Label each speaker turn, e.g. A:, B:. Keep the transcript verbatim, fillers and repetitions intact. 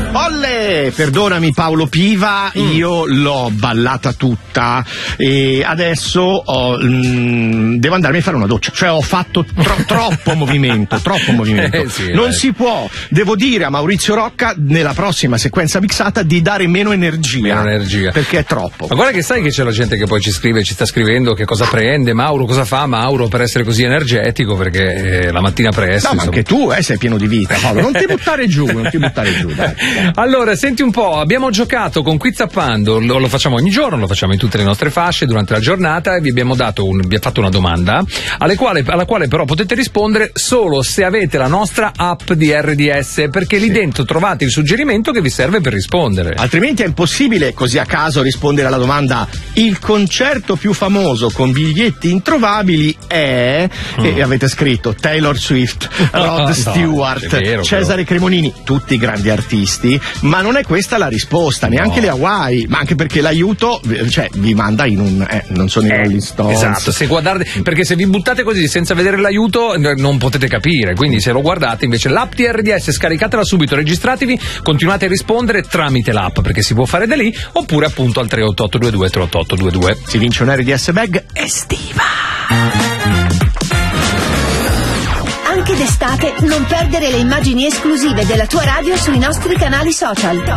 A: Olle, perdonami Paolo Piva, mm. io l'ho ballata tutta e adesso ho, mh, devo andarmi a fare una doccia, cioè ho fatto tro- troppo movimento, troppo movimento.
B: Eh, sì,
A: non
B: eh.
A: si può, devo dire a Maurizio Rocca nella prossima sequenza mixata di dare meno energia.
B: Meno energia.
A: Perché è troppo.
B: Ma guarda che sai che c'è la gente che poi ci scrive, ci sta scrivendo che cosa prende, Mauro, cosa fa Mauro per essere così energetico, perché eh, la mattina presto.
A: No, ma
B: insomma.
A: anche tu eh, sei pieno di vita, Paolo, non ti buttare giù, non ti buttare giù, dai.
B: Allora, senti un po', abbiamo giocato con Quiz Appando, lo, lo facciamo ogni giorno, lo facciamo in tutte le nostre fasce durante la giornata e vi abbiamo dato un, vi ha fatto una domanda alle quale, alla quale però potete rispondere solo se avete la nostra app di R D S, perché lì
A: sì.
B: dentro trovate il suggerimento che vi serve per rispondere.
A: Altrimenti è impossibile così a caso rispondere alla domanda: il concerto più famoso con biglietti introvabili è mm. e avete scritto Taylor Swift, Rod
B: no,
A: Stewart,
B: vero,
A: Cesare però. Cremonini, tutti grandi artisti, ma non è questa la risposta, neanche no. le Hawaii, ma anche perché l'aiuto, cioè, vi manda in un eh, non sono i Rolling Stones.
B: Esatto, se guardate, perché se vi buttate così senza vedere l'aiuto non potete capire, quindi se lo guardate invece l'app di R D S, scaricatela subito, registratevi, continuate a rispondere tramite l'app, perché si può fare da lì, oppure appunto al tre otto otto due due tre otto otto due due.
A: Si vince un R D S bag estiva.
C: Anche d'estate non perdere le immagini esclusive della tua radio sui nostri canali social.